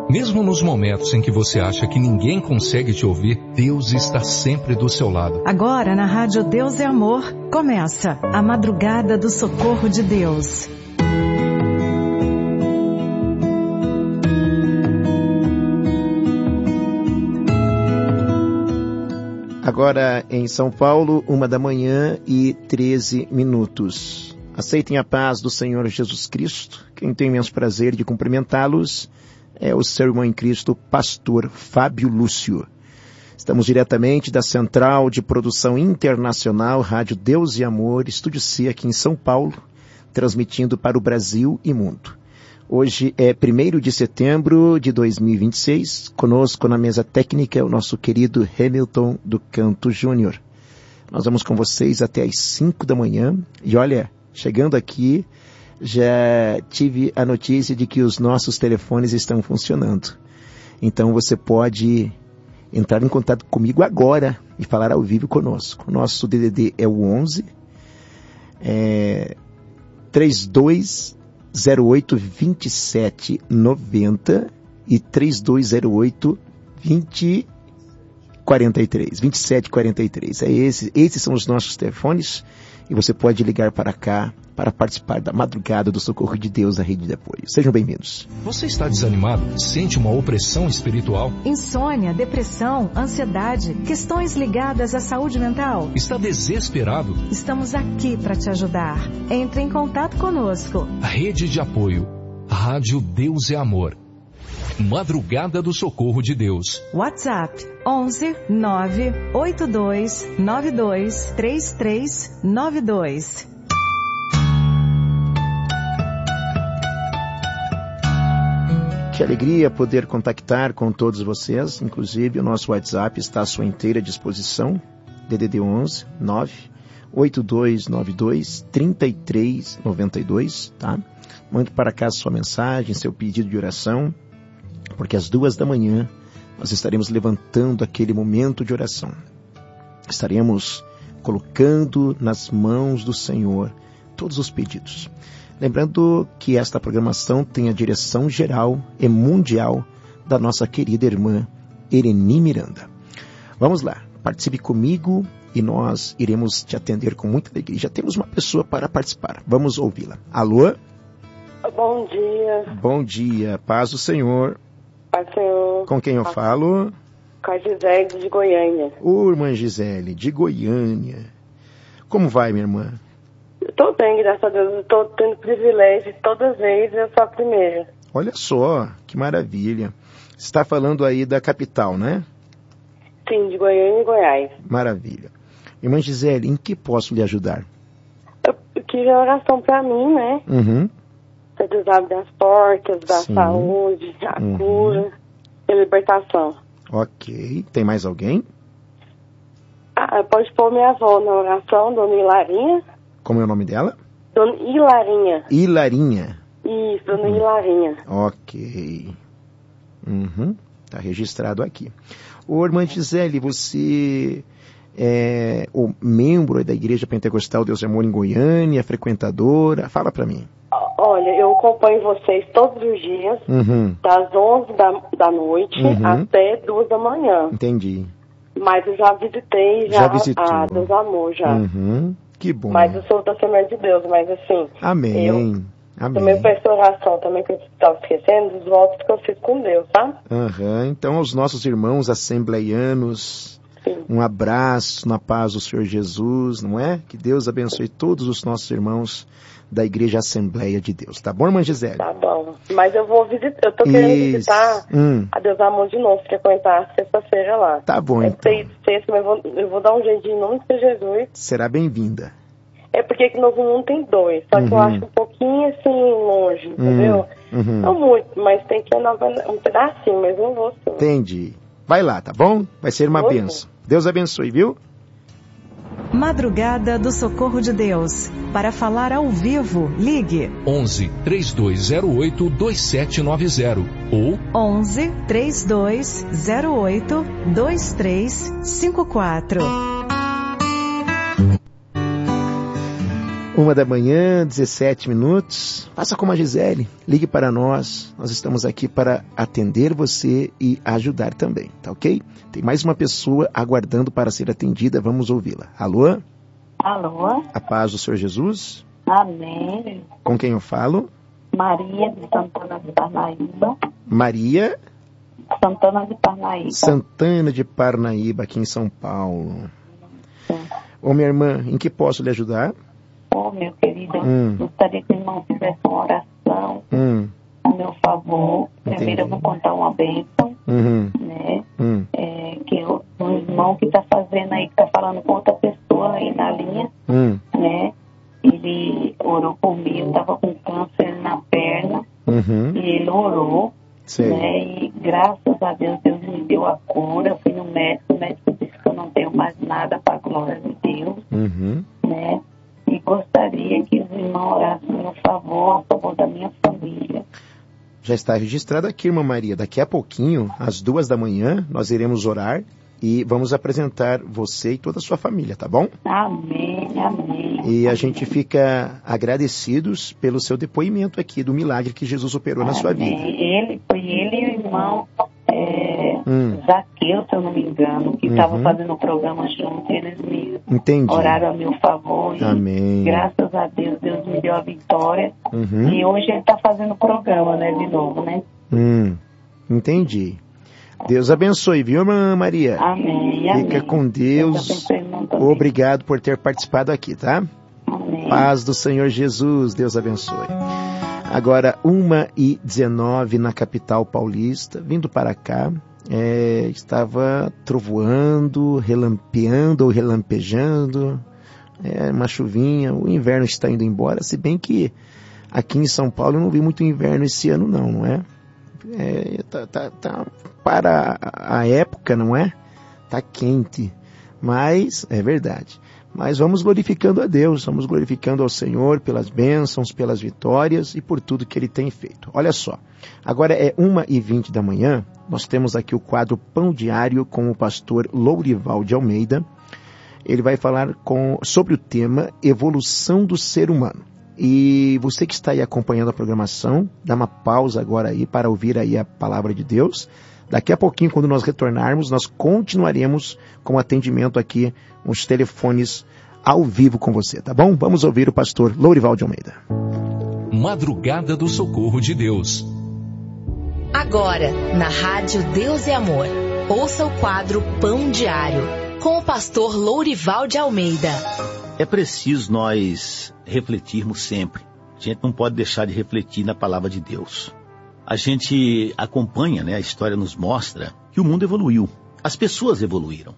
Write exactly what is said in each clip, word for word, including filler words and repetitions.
Mesmo nos momentos em que você acha que ninguém consegue te ouvir, Deus está sempre do seu lado. Agora na Rádio Deus é Amor, começa a Madrugada do Socorro de Deus. Agora em São Paulo, uma da manhã e treze minutos. Aceitem a paz do Senhor Jesus Cristo. Quem tem imenso prazer de cumprimentá-los é o seu irmão em Cristo, pastor Fábio Lúcio. Estamos diretamente da Central de Produção Internacional, Rádio Deus e Amor, Estúdio C aqui em São Paulo, transmitindo para o Brasil e mundo. Hoje é primeiro de setembro de dois mil e vinte e seis, conosco na mesa técnica o nosso querido Hamilton do Canto Júnior. Nós vamos com vocês até às cinco da manhã e olha, chegando aqui, já tive a notícia de que os nossos telefones estão funcionando. Então você pode entrar em contato comigo agora e falar ao vivo conosco. Nosso D D D é o onze, é, trinta e dois zero oito, vinte e sete noventa e trinta e dois zero oito, vinte e quarenta e três, vinte e sete quarenta e três. É esse, esses são os nossos telefones e você pode ligar para cá para participar da Madrugada do Socorro de Deus, a rede de apoio. Sejam bem-vindos. Você está desanimado? Sente uma opressão espiritual? Insônia, depressão, ansiedade, questões ligadas à saúde mental? Está desesperado? Estamos aqui para te ajudar. Entre em contato conosco. A rede de apoio. Rádio Deus é Amor. Madrugada do Socorro de Deus. WhatsApp onze nove oito dois nove dois três três nove dois. Que alegria poder contactar com todos vocês. Inclusive o nosso WhatsApp está à sua inteira disposição. D D D onze nove oito dois nove dois três três nove dois, tá? Mande para cá sua mensagem, seu pedido de oração, porque às duas da manhã nós estaremos levantando aquele momento de oração. Estaremos colocando nas mãos do Senhor todos os pedidos. Lembrando que esta programação tem a direção geral e mundial da nossa querida irmã Ereni Miranda. Vamos lá, participe comigo e nós iremos te atender com muita alegria. Já temos uma pessoa para participar, vamos ouvi-la. Alô? Bom dia. Bom dia, paz do Senhor. Paz do Senhor. Com quem eu falo? Com a Gisele de Goiânia. Ô, irmã Gisele, de Goiânia. Como vai, minha irmã? Estou bem, graças a Deus. Estou tendo privilégio. Todas as vezes eu sou a primeira. Olha só, que maravilha. Você está falando aí da capital, né? Sim, de Goiânia e Goiás. Maravilha. Irmã Gisele, em que posso lhe ajudar? Eu, eu queria oração para mim, né? Uhum. Para Deus abrir as portas da Sim. saúde, a Uhum. cura e a libertação. Ok. Tem mais alguém? Ah, pode pôr minha avó na oração, Dona Hilarinha. Como é o nome dela? Dona Hilarinha. Hilarinha. Isso, Dona uhum. Hilarinha. Ok. Uhum. Tá registrado aqui. Ô, irmã Gisele, você é o membro da Igreja Pentecostal Deus e Amor em Goiânia, frequentadora? Fala pra mim. Olha, eu acompanho vocês todos os dias, uhum. das onze da, da noite uhum. até duas da manhã. Entendi. Mas eu já visitei já, já a Deus Amor, já. Uhum. Que bom. Mas eu sou da Assembleia de Deus, mas assim... Amém. Eu Amém. também peço oração, também que eu estava esquecendo, dos votos que eu fiz com Deus, tá? Uhum. Então, aos nossos irmãos assembleianos, sim, um abraço na paz do Senhor Jesus, não é? Que Deus abençoe todos os nossos irmãos da Igreja Assembleia de Deus. Tá bom, irmã Gisele? Tá bom. Mas eu vou visitar, eu tô querendo Isso. visitar hum. a Deus Amor de novo, frequentar sexta-feira lá. Tá bom, é então. Sexta, mas eu vou, eu vou dar um jeitinho em nome de Jesus. Será bem-vinda. É porque aqui no Novo Mundo tem dois, só que uhum. eu acho um pouquinho assim longe, entendeu? Uhum. Não muito, mas tem que andar um pedacinho, mas não vou sim. Entendi. Vai lá, tá bom? Vai ser uma bênção. Deus abençoe, viu? Madrugada do Socorro de Deus. Para falar ao vivo, ligue onze, três dois zero oito, dois sete nove zero ou onze, três dois zero oito, dois três cinco quatro. Uma da manhã, dezessete minutos. Faça como a Gisele, ligue para nós. Nós estamos aqui para atender você e ajudar também, tá ok? Tem mais uma pessoa aguardando para ser atendida, vamos ouvi-la. Alô? Alô? A paz do Senhor Jesus? Amém. Com quem eu falo? Maria de Santana de Parnaíba. Maria? Santana de Parnaíba. Santana de Parnaíba, aqui em São Paulo. Sim. Ô, minha irmã, em que posso lhe ajudar? Ô, meu querido, Hum. gostaria que o irmão fizesse uma oração Hum. a meu favor. Entendi. Primeiro eu vou contar uma bênção, Uhum. né? Hum. É, que eu, um irmão que está fazendo aí, que está falando com outra pessoa aí na linha, Hum. né? Ele orou por mim, eu estava com câncer na perna, Uhum. e ele orou, Sei. né? E graças a Deus, Deus me deu a cura. Eu fui no médico, o médico disse que eu não tenho mais nada, para a glória de Deus, Uhum. né? E gostaria que os irmãos orassem a meu favor, a favor da minha família. Já está registrado aqui, irmã Maria. Daqui a pouquinho, às duas da manhã, nós iremos orar e vamos apresentar você e toda a sua família, tá bom? Amém, amém. E a gente fica agradecidos pelo seu depoimento aqui do milagre que Jesus operou na sua vida. Ele, foi ele e o irmão é, Hum. Zaqueu, se eu não me engano, que estavam Uhum. fazendo o programa junto, eles me Entendi. oraram a meu favor. E Amém. graças a Deus, Deus me deu a vitória. Uhum. E hoje ele está fazendo o programa, né, de novo, né? Hum. Entendi. Deus abençoe, viu, irmã Maria? Amém, amém. Fica com Deus. Deus abençoe, irmão, também. Obrigado por ter participado aqui, tá? Amém. Paz do Senhor Jesus, Deus abençoe. Agora, uma e dezenove na capital paulista, vindo para cá, é, estava trovoando, relampeando ou relampejando, é, uma chuvinha, o inverno está indo embora, se bem que aqui em São Paulo eu não vi muito inverno esse ano não, não é? É, tá, tá, tá, para a época, não é? Tá quente, mas é verdade. Mas vamos glorificando a Deus, vamos glorificando ao Senhor pelas bênçãos, pelas vitórias e por tudo que Ele tem feito. Olha só, agora é uma e vinte da manhã, nós temos aqui o quadro Pão Diário com o pastor Lourival de Almeida. Ele vai falar com, sobre o tema Evolução do Ser Humano. E você que está aí acompanhando a programação, dá uma pausa agora aí para ouvir aí a palavra de Deus. Daqui a pouquinho, quando nós retornarmos, nós continuaremos com o atendimento aqui, os telefones ao vivo com você, tá bom? Vamos ouvir o pastor Lourival de Almeida. Madrugada do Socorro de Deus. Agora, na Rádio Deus e Amor, ouça o quadro Pão Diário, com o pastor Lourival de Almeida. É preciso nós refletirmos sempre. A gente não pode deixar de refletir na palavra de Deus. A gente acompanha, né, a história nos mostra que o mundo evoluiu. As pessoas evoluíram.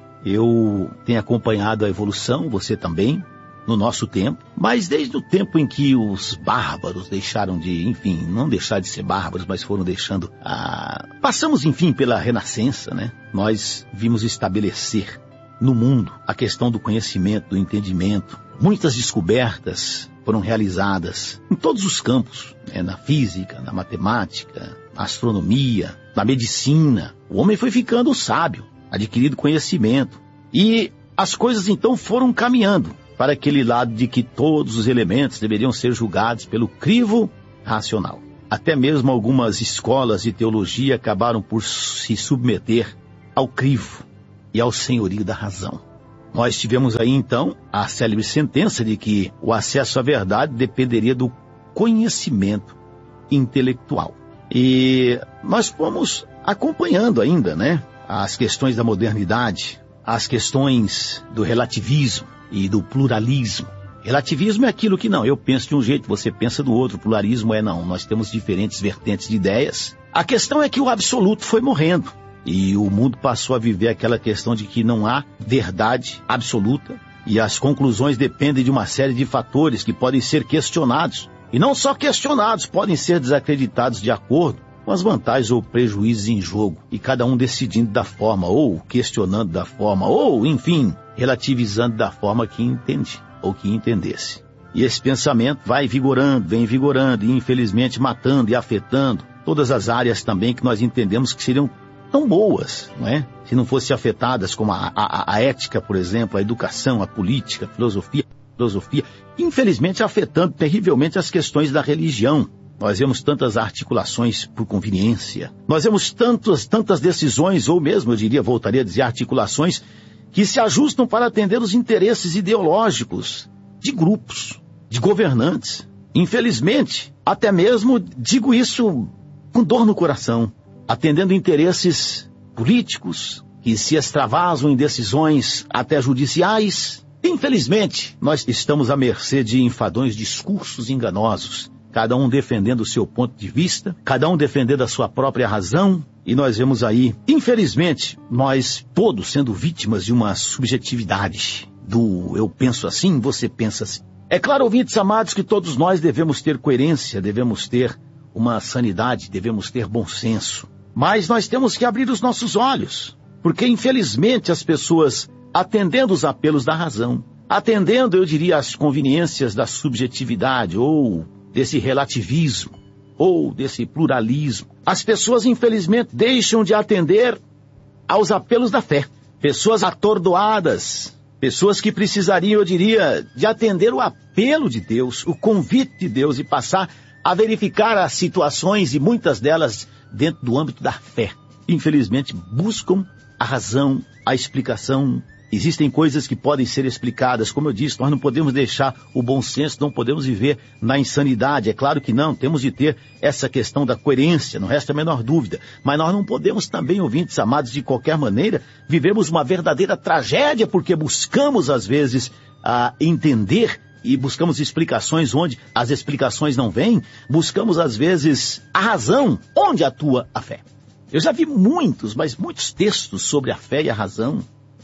Eu tenho acompanhado a evolução, você também, no nosso tempo. Mas desde o tempo em que os bárbaros deixaram de, enfim, não deixar de ser bárbaros, mas foram deixando a... Passamos, enfim, pela renascença, né? Nós vimos estabelecer no mundo a questão do conhecimento, do entendimento. Muitas descobertas foram realizadas em todos os campos, né? Na física, na matemática, na astronomia, na medicina. O homem foi ficando sábio, adquirido conhecimento. E as coisas então foram caminhando para aquele lado de que todos os elementos deveriam ser julgados pelo crivo racional. Até mesmo algumas escolas de teologia acabaram por se submeter ao crivo e ao senhorio da razão. Nós tivemos aí então a célebre sentença de que o acesso à verdade dependeria do conhecimento intelectual. E nós fomos acompanhando ainda, né, as questões da modernidade, as questões do relativismo e do pluralismo. Relativismo é aquilo que não, eu penso de um jeito, você pensa do outro. Pluralismo é não, nós temos diferentes vertentes de ideias. A questão é que o absoluto foi morrendo. E o mundo passou a viver aquela questão de que não há verdade absoluta e as conclusões dependem de uma série de fatores que podem ser questionados. E não só questionados, podem ser desacreditados de acordo com as vantagens ou prejuízos em jogo. E cada um decidindo da forma, ou questionando da forma, ou, enfim, relativizando da forma que entende ou que entendesse. E esse pensamento vai vigorando, vem vigorando e infelizmente matando e afetando todas as áreas também que nós entendemos que seriam tão boas, não é? Se não fossem afetadas como a, a, a ética, por exemplo, a educação, a política, a filosofia. filosofia, infelizmente afetando terrivelmente as questões da religião. Nós vemos tantas articulações por conveniência. Nós vemos tantas, tantas decisões, ou mesmo, eu diria, voltaria a dizer, articulações, que se ajustam para atender os interesses ideológicos de grupos, de governantes. Infelizmente, até mesmo digo isso com dor no coração, atendendo interesses políticos que se extravasam em decisões até judiciais. Infelizmente, nós estamos à mercê de enfadonhos discursos enganosos, cada um defendendo o seu ponto de vista, cada um defendendo a sua própria razão, e nós vemos aí, infelizmente, nós todos sendo vítimas de uma subjetividade do eu penso assim, você pensa assim. É claro, ouvintes amados, que todos nós devemos ter coerência, devemos ter uma sanidade, devemos ter bom senso, mas nós temos que abrir os nossos olhos, porque infelizmente as pessoas, atendendo os apelos da razão, atendendo, eu diria, as conveniências da subjetividade ou desse relativismo, ou desse pluralismo, as pessoas infelizmente deixam de atender aos apelos da fé. Pessoas atordoadas, pessoas que precisariam, eu diria, de atender o apelo de Deus, o convite de Deus e passar a verificar as situações, e muitas delas dentro do âmbito da fé. Infelizmente buscam a razão, a explicação. Existem coisas que podem ser explicadas, como eu disse, nós não podemos deixar o bom senso, não podemos viver na insanidade, é claro que não, temos de ter essa questão da coerência, não resta a menor dúvida, mas nós não podemos também, ouvintes amados, de qualquer maneira, vivemos uma verdadeira tragédia, porque buscamos às vezes a entender e buscamos explicações onde as explicações não vêm, buscamos às vezes a razão onde atua a fé. Eu já vi muitos, mas muitos textos sobre a fé e a razão,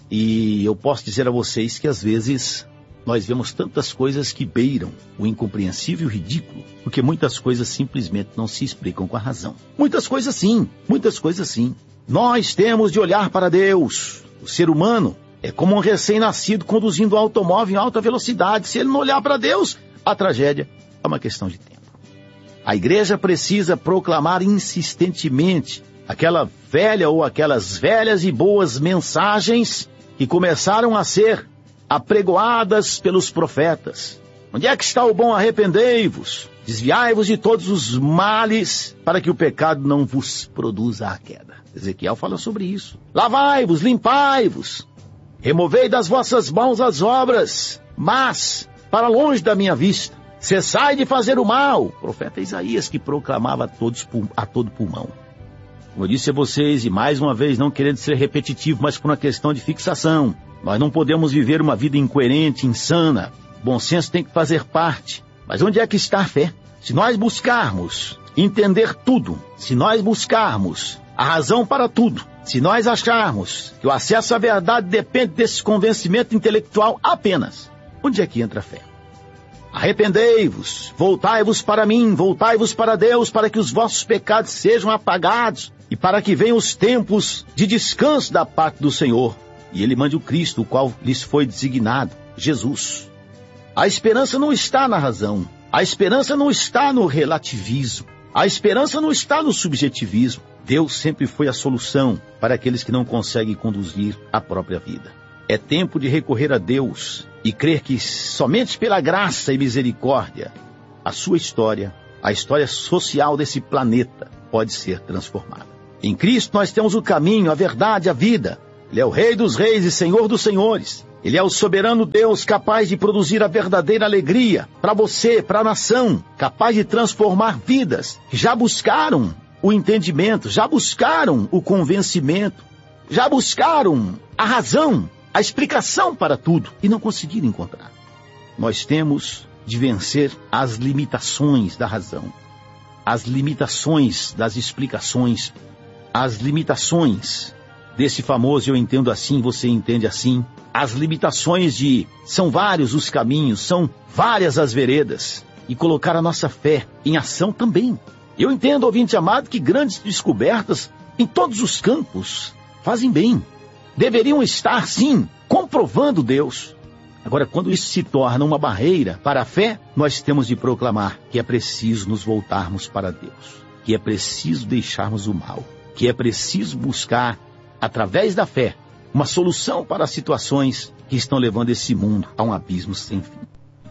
e eu posso dizer a vocês que às vezes nós vemos tantas coisas que beiram o incompreensível e o ridículo, porque muitas coisas simplesmente não se explicam com a razão. Muitas coisas sim, muitas coisas sim. Nós temos de olhar para Deus. O ser humano é como um recém-nascido conduzindo um automóvel em alta velocidade. Se ele não olhar para Deus, a tragédia é uma questão de tempo. A igreja precisa proclamar insistentemente aquela velha ou aquelas velhas e boas mensagens que começaram a ser apregoadas pelos profetas. Onde é que está o bom? Arrependei-vos, desviai-vos de todos os males, para que o pecado não vos produza a queda. Ezequiel fala sobre isso. Lavai-vos, limpai-vos, removei das vossas mãos as obras, mas para longe da minha vista, cessai de fazer o mal. O profeta Isaías, que proclamava a, todos, a todo pulmão. Como eu disse a vocês, e mais uma vez, não querendo ser repetitivo, mas por uma questão de fixação, nós não podemos viver uma vida incoerente, insana. Bom senso tem que fazer parte. Mas onde é que está a fé? Se nós buscarmos entender tudo, se nós buscarmos a razão para tudo, se nós acharmos que o acesso à verdade depende desse convencimento intelectual apenas, onde é que entra a fé? Arrependei-vos, voltai-vos para mim, voltai-vos para Deus, para que os vossos pecados sejam apagados e para que venham os tempos de descanso da parte do Senhor. E ele mande o Cristo, o qual lhes foi designado, Jesus. A esperança não está na razão, a esperança não está no relativismo, a esperança não está no subjetivismo. Deus sempre foi a solução para aqueles que não conseguem conduzir a própria vida. É tempo de recorrer a Deus e crer que somente pela graça e misericórdia a sua história, a história social desse planeta, pode ser transformada. Em Cristo nós temos o caminho, a verdade, a vida. Ele é o Rei dos Reis e Senhor dos Senhores. Ele é o soberano Deus capaz de produzir a verdadeira alegria para você, para a nação, capaz de transformar vidas que já buscaram o entendimento, já buscaram o convencimento, já buscaram a razão, a explicação para tudo e não conseguiram encontrar. Nós temos de vencer as limitações da razão, as limitações das explicações, as limitações desse famoso eu entendo assim, você entende assim, as limitações de são vários os caminhos, são várias as veredas, e colocar a nossa fé em ação também. Eu entendo, ouvinte amado, que grandes descobertas em todos os campos fazem bem. Deveriam estar, sim, comprovando Deus. Agora, quando isso se torna uma barreira para a fé, nós temos de proclamar que é preciso nos voltarmos para Deus, que é preciso deixarmos o mal, que é preciso buscar, através da fé, uma solução para as situações que estão levando esse mundo a um abismo sem fim.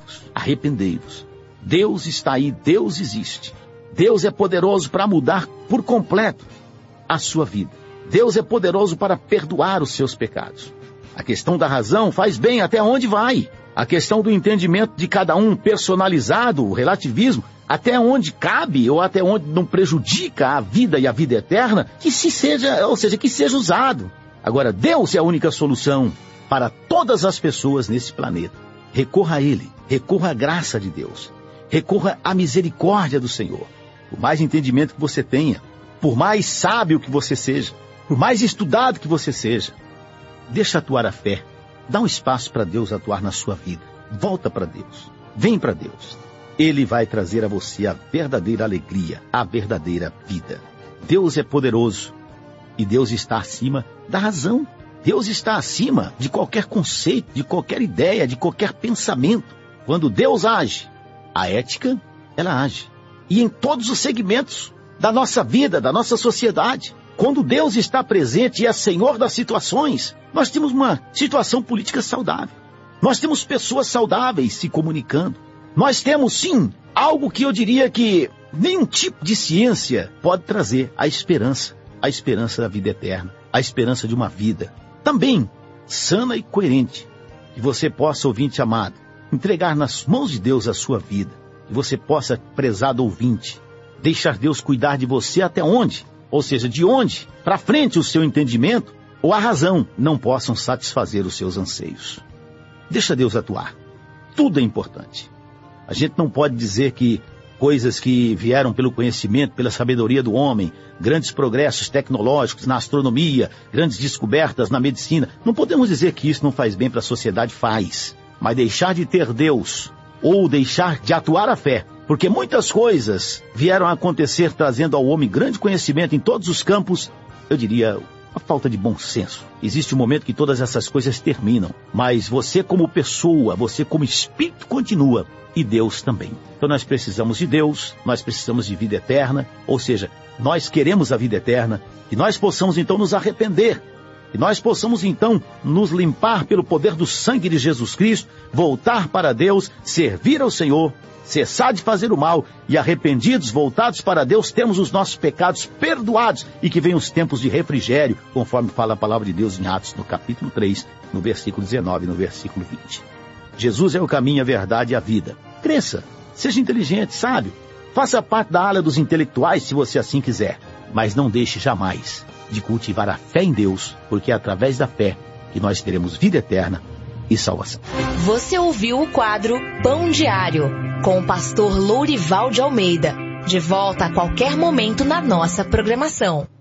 arrependei-vos, arrependei-vos. Deus está aí, Deus existe. Deus é poderoso para mudar por completo a sua vida. Deus é poderoso para perdoar os seus pecados. A questão da razão faz bem até onde vai. A questão do entendimento de cada um personalizado, o relativismo, até onde cabe ou até onde não prejudica a vida e a vida eterna, que se seja, ou seja, que seja usado. Agora, Deus é a única solução para todas as pessoas nesse planeta. Recorra a Ele, recorra à graça de Deus, recorra à misericórdia do Senhor. Por mais entendimento que você tenha, por mais sábio que você seja, por mais estudado que você seja, deixa atuar a fé. Dá um espaço para Deus atuar na sua vida. Volta para Deus. Vem para Deus. Ele vai trazer a você a verdadeira alegria, a verdadeira vida. Deus é poderoso e Deus está acima da razão. Deus está acima de qualquer conceito, de qualquer ideia, de qualquer pensamento. Quando Deus age, a ética, ela age. E em todos os segmentos da nossa vida, da nossa sociedade. Quando Deus está presente e é Senhor das situações, nós temos uma situação política saudável. Nós temos pessoas saudáveis se comunicando. Nós temos, sim, algo que eu diria que nenhum tipo de ciência pode trazer: a esperança. A esperança da vida eterna. A esperança de uma vida também sana e coerente. Que você possa, ouvinte amado, entregar nas mãos de Deus a sua vida. Que você possa, prezado ouvinte, deixar Deus cuidar de você até onde? Ou seja, de onde para frente o seu entendimento ou a razão não possam satisfazer os seus anseios. Deixa Deus atuar. Tudo é importante. A gente não pode dizer que coisas que vieram pelo conhecimento, pela sabedoria do homem, grandes progressos tecnológicos na astronomia, grandes descobertas na medicina, não podemos dizer que isso não faz bem para a sociedade. Faz. Mas deixar de ter Deus ou deixar de atuar a fé, porque muitas coisas vieram a acontecer trazendo ao homem grande conhecimento em todos os campos, eu diria, uma falta de bom senso. Existe um momento que todas essas coisas terminam, mas você como pessoa, você como espírito continua, e Deus também. Então nós precisamos de Deus, nós precisamos de vida eterna, ou seja, nós queremos a vida eterna, e nós possamos então nos arrepender, que nós possamos então nos limpar pelo poder do sangue de Jesus Cristo, voltar para Deus, servir ao Senhor, cessar de fazer o mal e arrependidos, voltados para Deus, temos os nossos pecados perdoados e que venham os tempos de refrigério, conforme fala a palavra de Deus em Atos, no capítulo três, no versículo dezenove e no versículo vinte. Jesus é o caminho, a verdade e a vida. Cresça, seja inteligente, sábio, faça parte da ala dos intelectuais se você assim quiser, mas não deixe jamais de cultivar a fé em Deus, porque é através da fé que nós teremos vida eterna e salvação. Você ouviu o quadro Pão Diário, com o pastor Lourival de Almeida. De volta a qualquer momento na nossa programação.